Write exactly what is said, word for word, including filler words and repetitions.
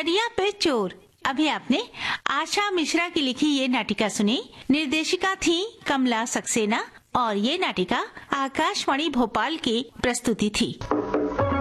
दरिया पे चोर। अभी आपने आशा मिश्रा की लिखी ये नाटिका सुनी। निर्देशिका थी कमला सक्सेना और ये नाटिका आकाशवाणी भोपाल की प्रस्तुति थी।